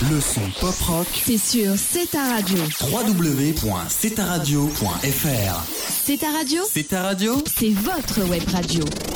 Le son pop rock, c'est sur C'est ta radio. www.cetaradio.fr. C'est ta radio, C'est ta radio, c'est votre web radio.